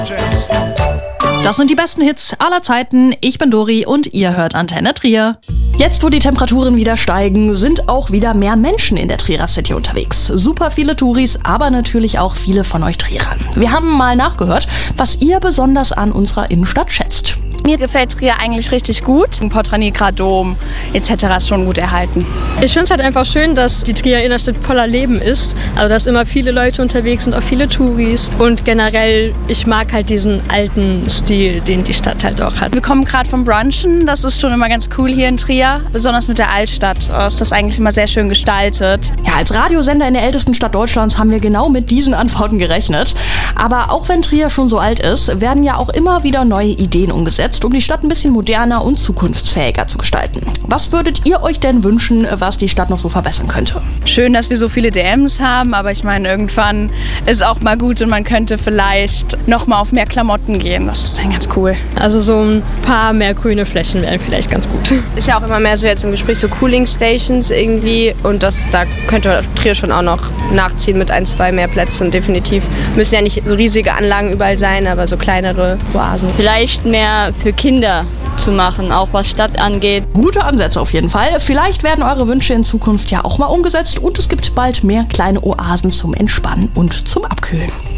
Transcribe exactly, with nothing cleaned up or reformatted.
Das sind die besten Hits aller Zeiten. Ich bin Dori und ihr hört Antenne Trier. Jetzt, wo die Temperaturen wieder steigen, sind auch wieder mehr Menschen in der Trierer City unterwegs. Super viele Touris, aber natürlich auch viele von euch Trierern. Wir haben mal nachgehört, was ihr besonders an unserer Innenstadt schätzt. Mir gefällt Trier eigentlich richtig gut. Porta Nigra Dom et cetera ist schon gut erhalten. Ich finde es halt einfach schön, dass die Trierer Innenstadt voller Leben ist. Also dass immer viele Leute unterwegs sind, auch viele Touris. Und generell, ich mag halt diesen alten Stil, den die Stadt halt auch hat. Wir kommen gerade vom Brunchen. Das ist schon immer ganz cool hier in Trier. Besonders mit der Altstadt ist das eigentlich immer sehr schön gestaltet. Ja, als Radiosender in der ältesten Stadt Deutschlands haben wir genau mit diesen Antworten gerechnet. Aber auch wenn Trier schon so alt ist, werden ja auch immer wieder neue Ideen umgesetzt, um die Stadt ein bisschen moderner und zukunftsfähiger zu gestalten. Was würdet ihr euch denn wünschen, was die Stadt noch so verbessern könnte? Schön, dass wir so viele D Ms haben, aber ich meine, irgendwann ist auch mal gut und man könnte vielleicht noch mal auf mehr Klamotten gehen. Das ist dann ganz cool. Also so ein paar mehr grüne Flächen wären vielleicht ganz gut. Ist ja auch immer mehr so jetzt im Gespräch so Cooling Stations irgendwie und das, da könnte Trier schon auch noch nachziehen mit ein, zwei mehr Plätzen, definitiv. Müssen ja nicht so riesige Anlagen überall sein, aber so kleinere Oasen. Vielleicht mehr für Kinder zu machen, auch was Stadt angeht. Gute Ansätze auf jeden Fall. Vielleicht werden eure Wünsche in Zukunft ja auch mal umgesetzt und es gibt bald mehr kleine Oasen zum Entspannen und zum Abkühlen.